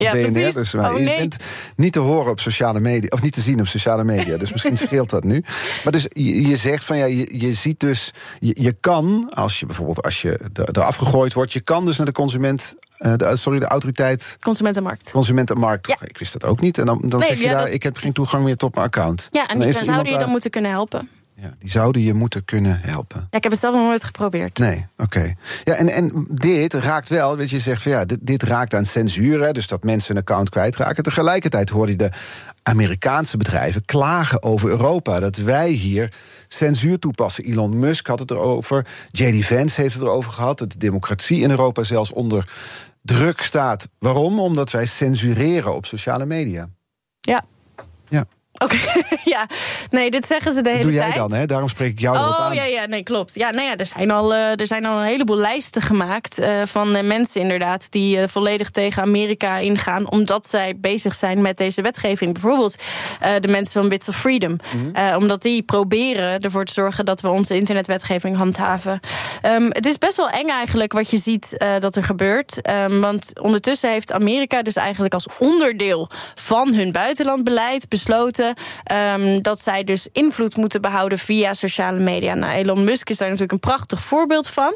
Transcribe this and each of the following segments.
Ja, BNR. precies. Dus je bent niet te horen op sociale media, of niet te zien op sociale media. Dus misschien scheelt dat nu. Maar dus je zegt van je ziet dus, je kan, als je eraf gegooid wordt, je kan dus naar de autoriteit. Consumentenmarkt. Ja. Ik wist dat ook niet. En dan zeg je ik heb geen toegang meer tot mijn account. Ja, en die zouden je dan moeten kunnen helpen. Ja, die zouden je moeten kunnen helpen. Ja, ik heb het zelf nog nooit geprobeerd. Nee, oké. Ja, en dit raakt wel, weet je zegt van dit raakt aan censuur, hè, dus dat mensen een account kwijtraken. Tegelijkertijd hoorde je de Amerikaanse bedrijven klagen over Europa. Dat wij hier censuur toepassen. Elon Musk had het erover. J.D. Vance heeft het erover gehad. Dat de democratie in Europa zelfs onder druk staat. Waarom? Omdat wij censureren op sociale media. Ja. Ja. Oké, ja. Nee, dit zeggen ze de hele tijd. Doe jij dan, hè? Daarom spreek ik jou erop aan. Ja, nee, klopt. Ja, nou ja, er zijn al een heleboel lijsten gemaakt van mensen inderdaad die volledig tegen Amerika ingaan, omdat zij bezig zijn met deze wetgeving. Bijvoorbeeld de mensen van Bits of Freedom. Omdat die proberen ervoor te zorgen dat we onze internetwetgeving handhaven. Het is best wel eng eigenlijk wat je ziet dat er gebeurt. Want ondertussen heeft Amerika dus eigenlijk als onderdeel van hun buitenlandbeleid besloten dat zij dus invloed moeten behouden via sociale media. Nou, Elon Musk is daar natuurlijk een prachtig voorbeeld van.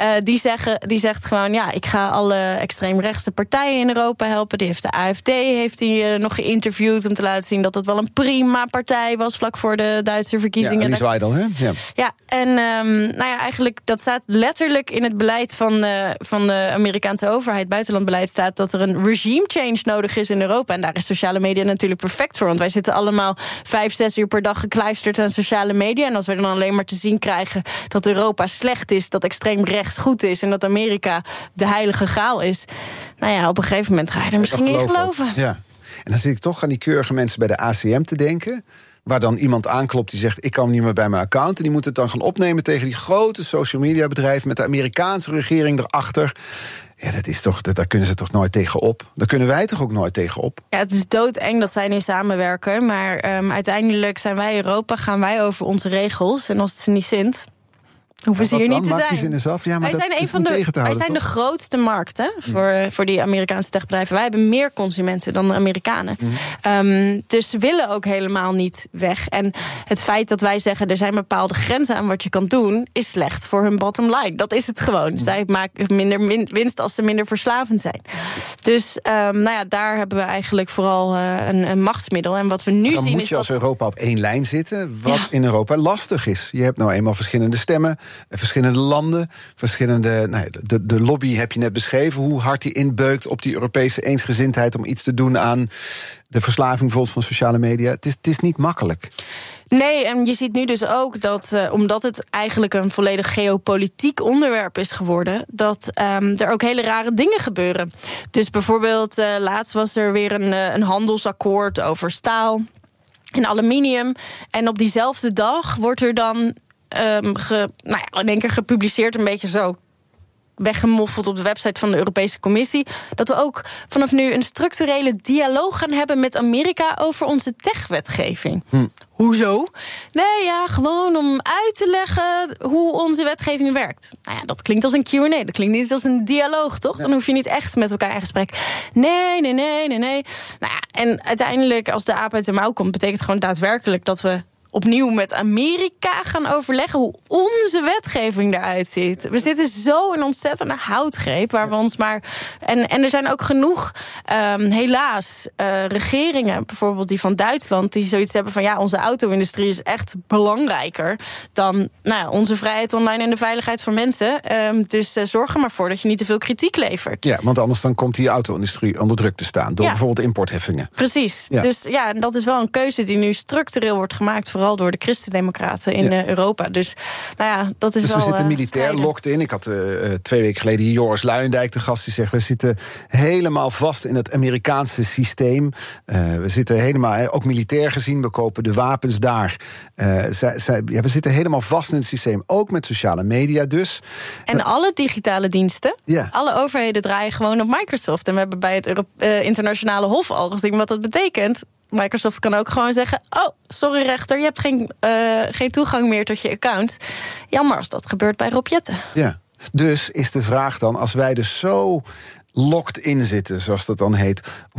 Die zegt gewoon, ik ga alle extreemrechtse partijen in Europa helpen. Die heeft de AfD nog geïnterviewd om te laten zien dat het wel een prima partij was vlak voor de Duitse verkiezingen. Ja, die zwaai dan, hè? Ja, en eigenlijk dat staat letterlijk in het beleid van de Amerikaanse overheid, buitenlandbeleid, staat dat er een regime change nodig is in Europa. En daar is sociale media natuurlijk perfect voor, want wij zitten allemaal 5-6 uur per dag gekluisterd aan sociale media. En als we dan alleen maar te zien krijgen dat Europa slecht is, dat extreem rechts goed is en dat Amerika de heilige graal is, op een gegeven moment ga je er misschien in geloven. Ja. En dan zit ik toch aan die keurige mensen bij de ACM te denken, waar dan iemand aanklopt die zegt, ik kan niet meer bij mijn account. En die moet het dan gaan opnemen tegen die grote social media bedrijven met de Amerikaanse regering erachter. Ja, daar kunnen ze toch nooit tegen op? Daar kunnen wij toch ook nooit tegen op? Ja, het is doodeng dat zij nu samenwerken. Maar uiteindelijk zijn wij Europa, gaan wij over onze regels. En als het ze niet zint, hoeven ze hier niet te zijn. Ja, maar wij zijn de grootste markt voor die Amerikaanse techbedrijven. Wij hebben meer consumenten dan de Amerikanen. Dus ze willen ook helemaal niet weg. En het feit dat wij zeggen, er zijn bepaalde grenzen aan wat je kan doen, is slecht voor hun bottom line. Dat is het gewoon. Zij maken minder winst als ze minder verslavend zijn. Dus daar hebben we eigenlijk vooral een machtsmiddel. En wat we nu zien is dat, dan moet je als Europa op één lijn zitten, wat in Europa lastig is. Je hebt nou eenmaal verschillende stemmen, verschillende landen, de lobby heb je net beschreven, hoe hard die inbeukt op die Europese eensgezindheid om iets te doen aan de verslaving bijvoorbeeld van sociale media. Het is niet makkelijk. Nee, en je ziet nu dus ook dat, omdat het eigenlijk een volledig geopolitiek onderwerp is geworden, dat er ook hele rare dingen gebeuren. Dus bijvoorbeeld, laatst was er weer een handelsakkoord over staal en aluminium. En op diezelfde dag wordt er dan in één keer gepubliceerd, een beetje zo weggemoffeld op de website van de Europese Commissie, dat we ook vanaf nu een structurele dialoog gaan hebben met Amerika over onze techwetgeving. Hoezo? Nee, gewoon om uit te leggen hoe onze wetgeving werkt. Dat klinkt als een Q&A, dat klinkt niet als een dialoog, toch? Dan hoef je niet echt met elkaar in gesprek. Nee. En uiteindelijk, als de aap uit de mouw komt, betekent het gewoon daadwerkelijk dat we opnieuw met Amerika gaan overleggen hoe onze wetgeving eruit ziet. We zitten zo in ontzettende houtgreep waar we ons maar. En er zijn ook genoeg, helaas, regeringen, bijvoorbeeld die van Duitsland, die zoiets hebben van onze auto-industrie is echt belangrijker dan onze vrijheid online en de veiligheid van mensen. Dus zorg er maar voor dat je niet te veel kritiek levert. Ja, want anders dan komt die auto-industrie onder druk te staan door bijvoorbeeld importheffingen. Precies. Ja. Dus dat is wel een keuze die nu structureel wordt gemaakt, vooral door de christendemocraten in Europa. Dus dat is dus wel. We zitten militair locked in. Ik had 2 weken geleden hier Joris Luijendijk te gast, die zegt, we zitten helemaal vast in het Amerikaanse systeem. We zitten helemaal, ook militair gezien, we kopen de wapens daar. We zitten helemaal vast in het systeem, ook met sociale media dus. En alle digitale diensten, alle overheden draaien gewoon op Microsoft. En we hebben bij het internationale hof al gezien wat dat betekent. Microsoft kan ook gewoon zeggen, sorry rechter, je hebt geen toegang meer tot je account. Jammer als dat gebeurt bij Rob Jetten. Ja, dus is de vraag dan, als wij dus zo locked in zitten, zoals dat dan heet.